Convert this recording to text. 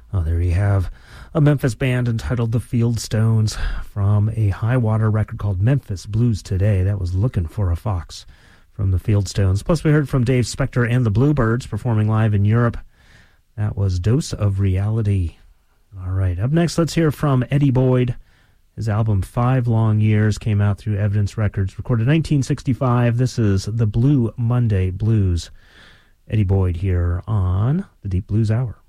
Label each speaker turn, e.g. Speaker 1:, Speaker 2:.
Speaker 1: Oh, there you have a Memphis band entitled the Fieldstones from a High Water record called Memphis Blues Today. That was Looking for a Fox from the Fieldstones. Plus, we heard from Dave Spector and the Bluebirds performing live in Europe. That was Dose of Reality. All right, up next, let's hear from Eddie Boyd. His album 5 Long Years came out through Evidence Records, recorded 1965. This is the Blue Monday Blues. Eddie Boyd here on the Deep Blues Hour.